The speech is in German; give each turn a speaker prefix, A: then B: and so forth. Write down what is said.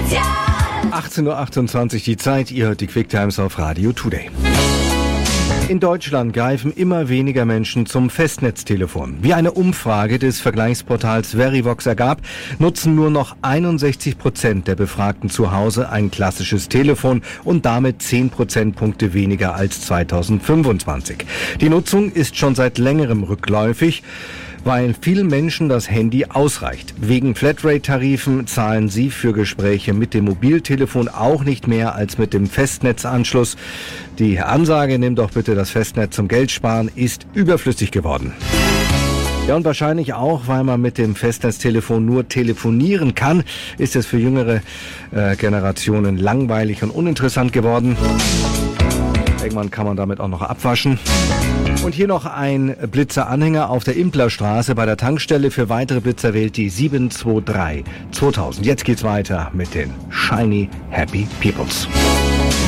A: 18.28 Uhr die Zeit, ihr hört die Quick Times auf Radio Today. In Deutschland greifen immer weniger Menschen zum Festnetztelefon. Wie eine Umfrage des Vergleichsportals Verivox ergab, nutzen nur noch 61% der Befragten zu Hause ein klassisches Telefon und damit 10 Prozentpunkte weniger als 2025. Die Nutzung ist schon seit längerem rückläufig, weil vielen Menschen das Handy ausreicht. Wegen Flatrate-Tarifen zahlen sie für Gespräche mit dem Mobiltelefon auch nicht mehr als mit dem Festnetzanschluss. Die Ansage, nimm doch bitte das Festnetz zum Geldsparen, ist überflüssig geworden. Ja, und wahrscheinlich auch, weil man mit dem Festnetztelefon nur telefonieren kann, ist es für jüngere Generationen langweilig und uninteressant geworden. Irgendwann kann man damit auch noch abwaschen. Und hier noch ein Blitzer-Anhänger auf der Implerstraße bei der Tankstelle. Für weitere Blitzer wählt die 723 2000. Jetzt geht's weiter mit den Shiny Happy Peoples.